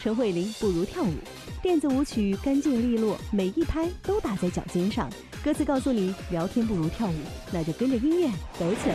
陈慧琳不如跳舞，电子舞曲干净利落，每一拍都打在脚尖上。歌词告诉你聊天不如跳舞，那就跟着音乐抖起来。